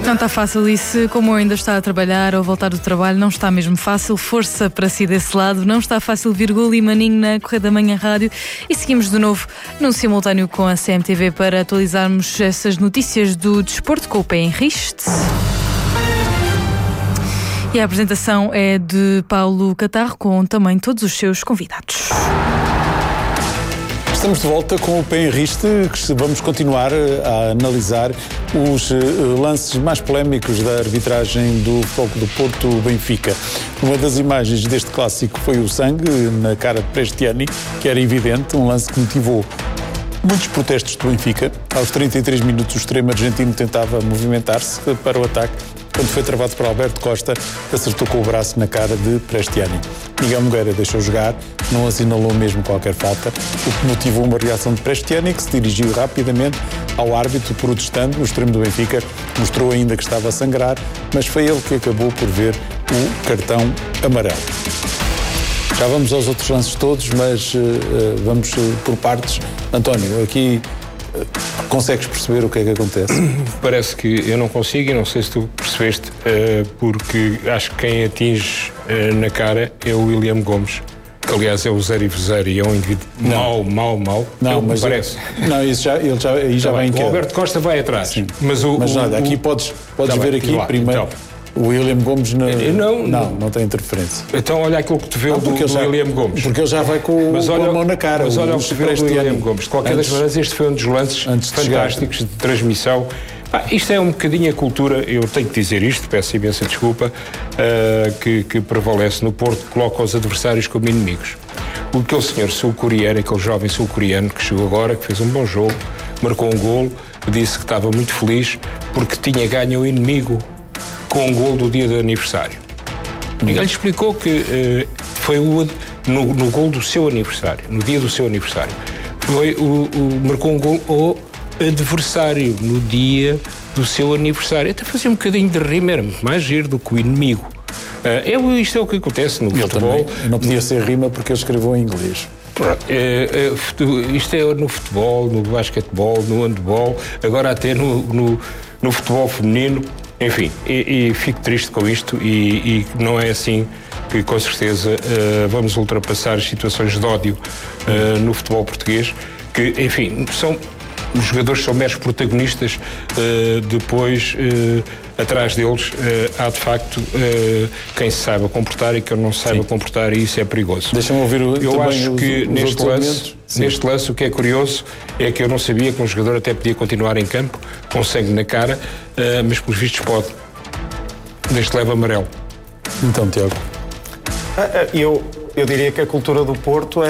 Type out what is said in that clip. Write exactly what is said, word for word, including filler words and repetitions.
Não está fácil e se, como ainda está a trabalhar ou voltar do trabalho, não está mesmo fácil. Força para si desse lado. Não está fácil vir Golo e Maninho na Correia da Manhã Rádio. E seguimos de novo num simultâneo com a C M T V para atualizarmos essas notícias do desporto com o pé em riste. E a apresentação é de Paulo Catarro, com também todos os seus convidados. Estamos de volta com o pé em riste, que vamos continuar a analisar os lances mais polémicos da arbitragem do Futebol do Porto-Benfica. Uma das imagens deste clássico foi o sangue na cara de Prestiani, que era evidente, um lance que motivou muitos protestos do Benfica. Aos trinta e três minutos o extremo argentino tentava movimentar-se para o ataque. Quando foi travado por Alberto Costa, acertou com o braço na cara de Prestiani. Miguel Nogueira deixou jogar, não assinalou mesmo qualquer falta, o que motivou uma reação de Prestiani, que se dirigiu rapidamente ao árbitro, protestando. O extremo do Benfica mostrou ainda que estava a sangrar, mas foi ele que acabou por ver o cartão amarelo. Já vamos aos outros lances todos, mas uh, vamos uh, por partes. António, aqui uh, consegues perceber o que é que acontece? Parece que eu não consigo e não sei se tu percebeste, uh, porque acho que quem atinge uh, na cara é o William Gomes, que aliás é o zero e zero e é um indivíduo mau, mau, mau. Não, é mas parece. Eu, não, isso já, ele já, aí já tá vai em O Alberto Costa vai atrás. Sim. Mas, o, mas o, nada, o, aqui podes, podes tá ver bem, aqui lá, primeiro. Então. O William Gomes não, não, não, não tem interferência. Então olha aquilo que te vê não, do, do já, William Gomes. Porque ele já vai com, mas com olha, a mão na cara. Mas olha o que te vê do William Gomes. De qualquer antes, das maneiras, este foi um dos lances fantásticos de, de transmissão. Ah, isto é um bocadinho a cultura, eu tenho que dizer isto, peço imensa desculpa, uh, que, que prevalece no Porto, que coloca os adversários como inimigos. Aquele senhor sul-coreano, aquele jovem sul-coreano que chegou agora, que fez um bom jogo, marcou um golo, disse que estava muito feliz porque tinha ganho o inimigo com um golo do dia de aniversário. Ele lhe explicou que uh, foi o, no, no golo do seu aniversário, no dia do seu aniversário. Foi o, o, marcou um golo ao adversário no dia do seu aniversário. Até fazia um bocadinho de rima, era muito mais giro do que o inimigo. Uh, é, isto é o que acontece no ele futebol. Também, não podia ser rima porque ele escreveu em inglês. É, é, isto é no futebol, no basquetebol, no handball, agora até no, no, no futebol feminino. Enfim, e, e fico triste com isto e, e não é assim que, com certeza, uh, vamos ultrapassar as situações de ódio uh, no futebol português, que, enfim, são, os jogadores são meros protagonistas, uh, depois, uh, atrás deles, uh, há de facto uh, quem se saiba comportar e quem não se saiba Sim. comportar, e isso é perigoso. Deixa-me ouvir o Eu acho os, que os neste lance, neste lance o que é curioso é que eu não sabia que um jogador até podia continuar em campo com sangue na cara, uh, mas pelos vistos pode. Neste leva amarelo. Então, Tiago. Eu, eu diria que a cultura do Porto é